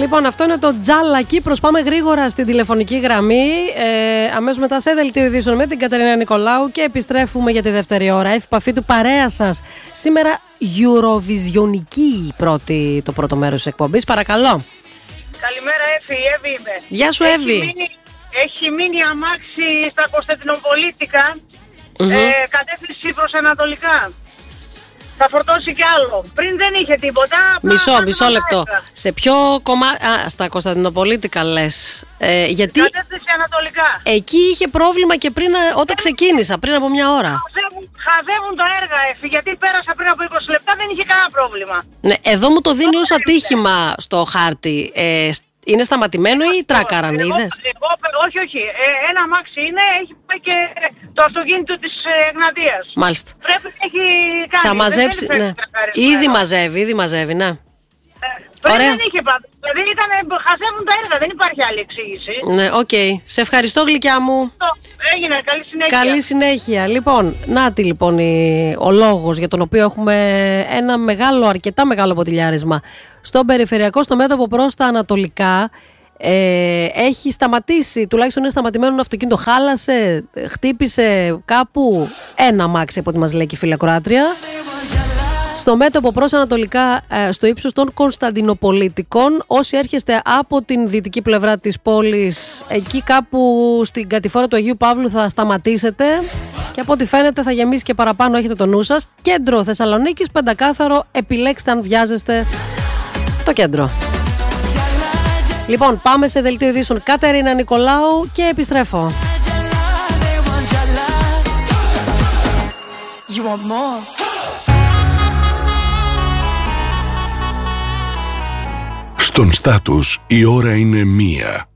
Λοιπόν, αυτό είναι το Τζάλακι. Προσπάμε γρήγορα στην τηλεφωνική γραμμή. Αμέσως μετά σε δελτίο ειδήσεων με την Κατερίνα Νικολάου και επιστρέφουμε για τη δεύτερη ώρα. Επαφή του παρέα σας. Σήμερα Eurovisionική το πρώτο μέρος της εκπομπής. Παρακαλώ. Καλημέρα, Εύη είμαι. Γεια σου, Εύη. Έχει μείνει αμάξι στα Κωνσταντινοπολίτικα, κατεύθυνση προς Ανατολικά. Θα φορτώσει κι άλλο. Πριν δεν είχε τίποτα. Μισό λεπτό. Σε ποιο κομμάτι. Στα Κωνσταντινοπολίτικα λες. Γιατί. Κατεύθυνση Ανατολικά. Εκεί είχε πρόβλημα και πριν, όταν ξεκίνησα, πριν από μια ώρα. Χαζεύουν τα έργα, Εύη, γιατί πέρασα πριν από 20 λεπτά, δεν είχε κανένα πρόβλημα. Ναι, εδώ μου το δίνει ως ατύχημα στο χάρτη. Είναι σταματημένο ή τράκαραν, είδες? Όχι. Ένα αμάξι είναι, έχει πάει και το αυτοκίνητο της Εγνατίας. Μάλιστα. Πρέπει να έχει κάνει. Θα μαζέψει, ναι. Ήδη μαζεύει, ναι. Πριν δεν είχε πάντως. Δηλαδή χαζεύουν τα έργα, δεν υπάρχει άλλη εξήγηση. Ναι, οκ. Σε ευχαριστώ, γλυκιά μου. Έγινε, καλή συνέχεια. Καλή συνέχεια. Λοιπόν, λοιπόν ο λόγος για τον οποίο έχουμε ένα αρκετά μεγάλο ποτηλιάρισμα στον περιφερειακό, στο μέτωπο προς τα ανατολικά. Έχει σταματήσει, τουλάχιστον είναι σταματημένο ένα αυτοκίνητο, χάλασε, χτύπησε κάπου ένα αμάξι από ό,τι μας λέει και η φίλη ακροάτρια. Στο μέτωπο προς ανατολικά, στο ύψος των Κωνσταντινοπολίτικων. Όσοι έρχεστε από την δυτική πλευρά της πόλης, εκεί κάπου στην κατηφόρα του Αγίου Παύλου θα σταματήσετε και από ό,τι φαίνεται θα γεμίσει και παραπάνω, έχετε το νου σας. Κέντρο Θεσσαλονίκης, πεντακάθαρο, επιλέξτε αν βιάζεστε το κέντρο. Λοιπόν, πάμε σε δελτίο ειδήσεων Κατερίνα Νικολάου και επιστρέφω. Στον Στάτους η ώρα είναι 1.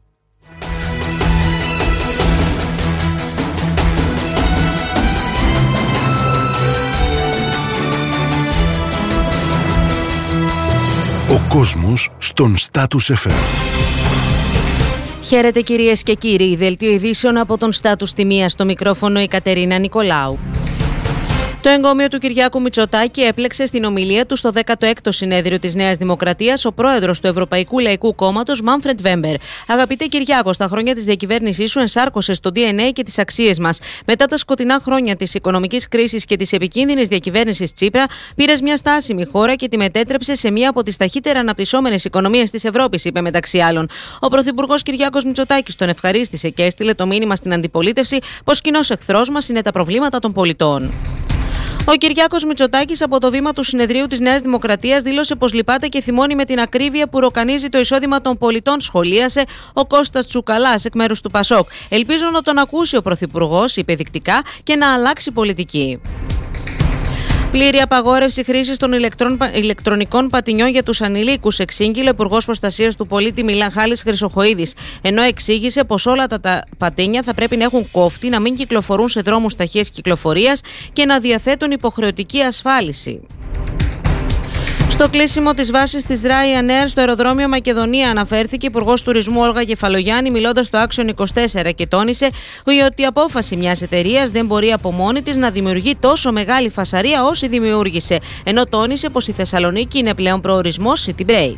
Ο κόσμος στον Στάτους FM. Χαίρετε κυρίες και κύριοι, δελτίο ειδήσεων από τον Στάτους στη 1, στο μικρόφωνο η Κατερίνα Νικολάου. Το εγκόμιο του Κυριάκου Μητσοτάκη έπλεξε στην ομιλία του στο 16ο συνέδριο της Νέας Δημοκρατίας ο πρόεδρος του Ευρωπαϊκού Λαϊκού Κόμματος, Μάνφρεντ Βέμπερ. Αγαπητέ Κυριάκο, στα χρόνια της διακυβέρνησής σου ενσάρκωσες το DNA και τις αξίες μας. Μετά τα σκοτεινά χρόνια της οικονομικής κρίσης και της επικίνδυνης διακυβέρνησης Τσίπρα, πήρες μια στάσιμη χώρα και τη μετέτρεψες σε μία από τις ταχύτερα αναπτυσσόμενες οικονομίες της Ευρώπης, είπε μεταξύ άλλων. Ο πρωθυπουργός Κυριάκος Μητσοτάκης τον ευχαρίστησε και έστειλε το μήνυμα στην αντιπολίτευση πως κοινός εχθρός μας είναι τα προβλήματα των πολιτών. Ο Κυριάκος Μητσοτάκης από το βήμα του συνεδρίου της Νέας Δημοκρατίας δήλωσε πως λυπάται και θυμώνει με την ακρίβεια που ροκανίζει το εισόδημα των πολιτών, σχολίασε ο Κώστας Τσουκαλάς εκ μέρους του Πασόκ. Ελπίζω να τον ακούσει ο Πρωθυπουργός, είπε δεικτικά, και να αλλάξει πολιτική. Πλήρη απαγόρευση χρήσης των ηλεκτρονικών πατινιών για τους ανηλίκους, εξήγηλε ο Υπουργός Προστασίας του Πολίτη Χάλης Χρυσοχοΐδης, ενώ εξήγησε πως όλα τα πατίνια θα πρέπει να έχουν κόφτη, να μην κυκλοφορούν σε δρόμους ταχείας κυκλοφορίας και να διαθέτουν υποχρεωτική ασφάλιση. Στο κλείσιμο της βάσης της Ryanair στο αεροδρόμιο Μακεδονία αναφέρθηκε η Υπουργός Τουρισμού Όλγα Κεφαλογιάννη μιλώντας στο Action 24 και τόνισε ότι η απόφαση μιας εταιρείας δεν μπορεί από μόνη της να δημιουργεί τόσο μεγάλη φασαρία όσο δημιούργησε, ενώ τόνισε πως η Θεσσαλονίκη είναι πλέον προορισμός city break.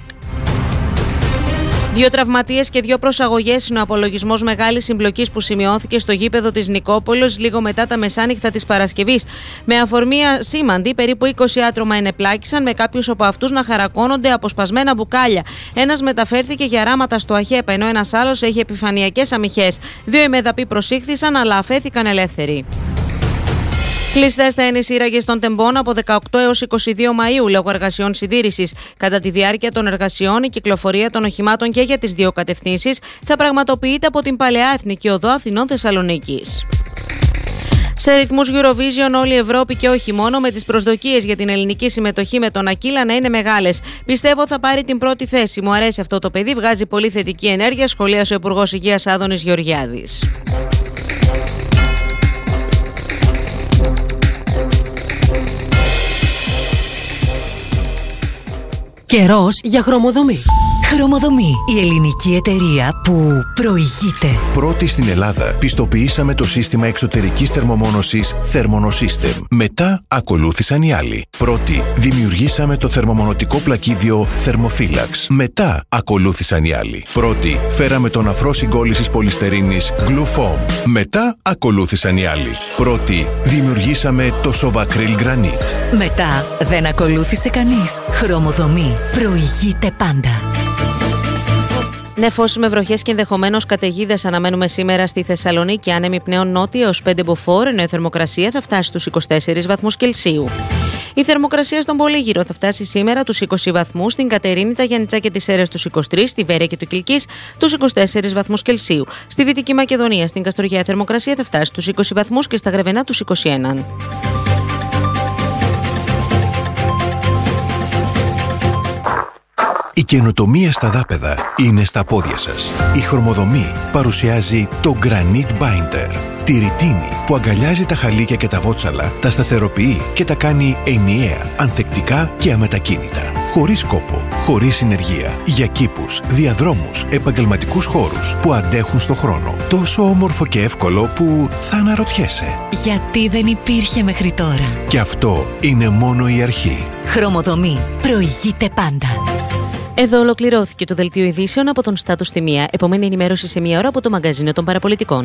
2 τραυματίες και 2 προσαγωγές είναι ο απολογισμός μεγάλης συμπλοκής που σημειώθηκε στο γήπεδο της Νικόπολης λίγο μετά τα μεσάνυχτα της Παρασκευής. Με αφορμή ασήμαντη, περίπου 20 άτομα ενεπλάκησαν, με κάποιους από αυτούς να χαρακώνονται από σπασμένα μπουκάλια. Ένας μεταφέρθηκε για ράματα στο ΑΧΕΠ, ενώ ένας άλλος έχει επιφανειακές αμυχές. 2 ημεδαποί προσήχθησαν, αλλά αφέθηκαν ελεύθεροι. Κλειστές θα είναι οι σύραγγες των τεμπών από 18 έως 22 Μαΐου λόγω εργασιών συντήρησης. Κατά τη διάρκεια των εργασιών, η κυκλοφορία των οχημάτων και για τις 2 κατευθύνσεις θα πραγματοποιείται από την Παλαιά Εθνική Οδό Αθηνών Θεσσαλονίκης. Σε ρυθμούς Eurovision όλη η Ευρώπη και όχι μόνο, με τις προσδοκίες για την ελληνική συμμετοχή με τον Ακύλα να είναι μεγάλες. Πιστεύω θα πάρει την πρώτη θέση. Μου αρέσει αυτό το παιδί, βγάζει πολύ θετική ενέργεια, σχολίασε ο Υπουργός Υγείας Άδωνης Γεωργιάδης. Καιρός για χρωμοδομή. Χρωμοδομή. Η ελληνική εταιρεία που προηγείται. Πρώτη στην Ελλάδα πιστοποιήσαμε το σύστημα εξωτερικής θερμομόνωσης Thermonosystem. Μετά ακολούθησαν οι άλλοι. Πρώτη δημιουργήσαμε το θερμομονωτικό πλακίδιο Thermophilax. Μετά ακολούθησαν οι άλλοι. Πρώτη φέραμε τον αφρό συγκόλλησης πολυστερίνης Glufoam. Μετά ακολούθησαν οι άλλοι. Πρώτη δημιουργήσαμε το Sovacryl Granite. Μετά δεν ακολούθησε κανείς. Χρωμοδομή. Προηγείται πάντα. Νεφώσεις με βροχές και ενδεχομένως καταιγίδες αναμένουμε σήμερα στη Θεσσαλονίκη. Άνεμοι πνέον νότια έως 5 μποφόρ, ενώ η θερμοκρασία θα φτάσει στους 24 βαθμούς Κελσίου. Η θερμοκρασία στον Πολύγυρο θα φτάσει σήμερα τους 20 βαθμούς, στην Κατερίνη, τα Γιαννιτσά και τις Σέρρες τους 23, στη Βέρεια και του Κιλκής τους 24 βαθμούς Κελσίου. Στη Δυτική Μακεδονία, στην Καστοριά, η θερμοκρασία θα φτάσει στους 20 βαθμούς και στα Γρεβενά τους 21. Η καινοτομία στα δάπεδα είναι στα πόδια σας. Η Χρωμοδομή παρουσιάζει το Granite Binder. Τη ρητίνη που αγκαλιάζει τα χαλίκια και τα βότσαλα, τα σταθεροποιεί και τα κάνει ενιαία, ανθεκτικά και αμετακίνητα. Χωρίς κόπο, χωρίς συνεργεία. Για κήπους, διαδρόμους, επαγγελματικούς χώρους που αντέχουν στο χρόνο. Τόσο όμορφο και εύκολο που θα αναρωτιέσαι. Γιατί δεν υπήρχε μέχρι τώρα. Και αυτό είναι μόνο η αρχή. Χρωμοδομή. Προηγείται πάντα. Εδώ ολοκληρώθηκε το δελτίο ειδήσεων από τον Στάτους στη Μία. Επομένη ενημέρωση σε μία ώρα από το μαγκαζίνο των παραπολιτικών.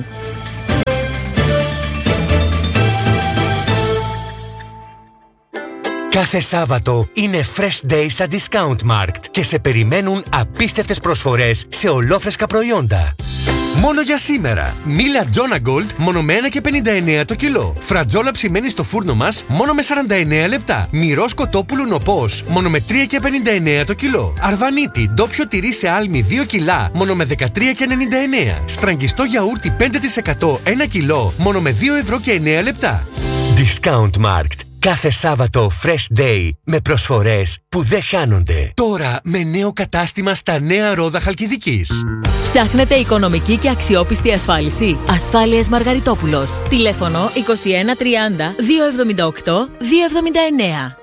Κάθε Σάββατο είναι Fresh Day στα Discount Markt και σε περιμένουν απίστευτες προσφορές σε ολόφρεσκα προϊόντα. Μόνο για σήμερα. Μίλα Τζόνα Gold μόνο με 1,59 το κιλό. Φρατζόλα ψημένη στο φούρνο μας μόνο με 49 λεπτά. Μυρός κοτόπουλου νοπός μόνο με 3,59 το κιλό. Αρβανίτη ντόπιο τυρί σε άλμη 2 κιλά μόνο με 13,99. Στραγγιστό γιαούρτι 5% 1 κιλό μόνο με 2,09 λεπτά. Discount Markt. Κάθε Σάββατο Fresh Day με προσφορές που δεν χάνονται. Τώρα με νέο κατάστημα στα Νέα Ρόδα Χαλκιδικής. Ψάχνετε οικονομική και αξιόπιστη ασφάλιση? Ασφάλειες Μαργαριτόπουλος. Τηλέφωνο 2130 278 279.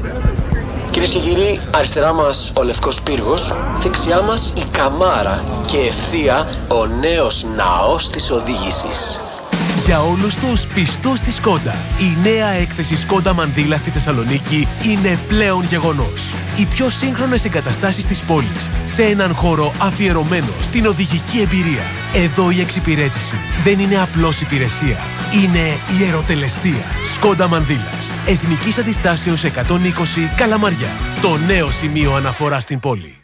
Κυρίες και κύριοι, αριστερά μας ο Λευκός Πύργος, δεξιά μας η Καμάρα και ευθεία ο νέος ναός της οδήγησης. Για όλους τους πιστούς στη Σκόντα, η νέα έκθεση Σκόντα Μανδύλα στη Θεσσαλονίκη είναι πλέον γεγονός. Οι πιο σύγχρονες εγκαταστάσεις της πόλης, σε έναν χώρο αφιερωμένο στην οδηγική εμπειρία. Εδώ η εξυπηρέτηση δεν είναι απλώς υπηρεσία, είναι ιεροτελεστία. Σκόντα Μανδύλας, Εθνικής Αντιστάσεως 120 Καλαμαριά. Το νέο σημείο αναφορά στην πόλη.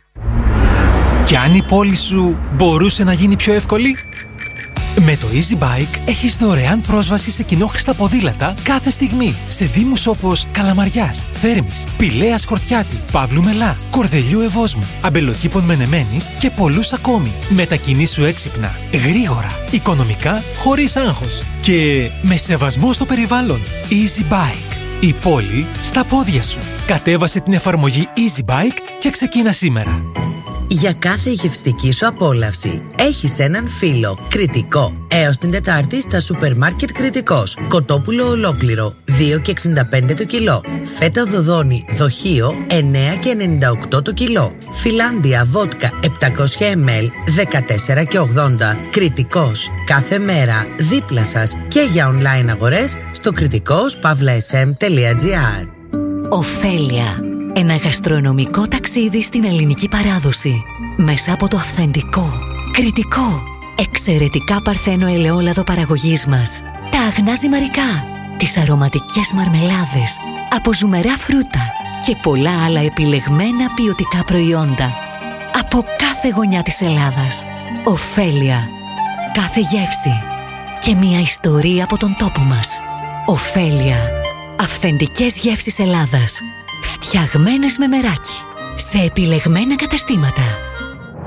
Και αν η πόλη σου μπορούσε να γίνει πιο εύκολη? Με το Easy Bike έχεις δωρεάν πρόσβαση σε κοινόχρηστα ποδήλατα κάθε στιγμή σε δήμους όπως Καλαμαριάς, Θέρμης, Πηλαίας Χορτιάτη, Παύλου Μελά, Κορδελιού Ευόσμου, Αμπελοκήπων Μενεμένης και πολλούς ακόμη. Μετακινήσου έξυπνα, γρήγορα, οικονομικά, χωρίς άγχος και με σεβασμό στο περιβάλλον. Easy Bike. Η πόλη στα πόδια σου. Κατέβασε την εφαρμογή Easy Bike και ξεκίνα σήμερα. Για κάθε γευστική σου απόλαυση έχεις έναν φίλο. Κριτικό. Έως την Τετάρτη στα σούπερ μάρκετ Κριτικός. Κοτόπουλο ολόκληρο 2,65 το κιλό. Φέτα δοδόνη δοχείο 9,98 το κιλό. Φιλάντια βότκα 700 ml 14,80. Κριτικός. Κάθε μέρα δίπλα σας και για online αγορές στο kritikos.sm.gr. Οφέλια. Ένα γαστρονομικό ταξίδι στην ελληνική παράδοση. Μέσα από το αυθεντικό, κριτικό, εξαιρετικά παρθένο ελαιόλαδο παραγωγής μας. Τα αγνά ζυμαρικά, τις αρωματικές μαρμελάδες, από ζουμερά φρούτα και πολλά άλλα επιλεγμένα ποιοτικά προϊόντα. Από κάθε γωνιά της Ελλάδας. Οφέλια. Κάθε γεύση. Και μια ιστορία από τον τόπο μας. Οφέλια. Αυθεντικές γεύσεις Ελλάδας. Φτιαγμένες με μεράκι. Σε επιλεγμένα καταστήματα.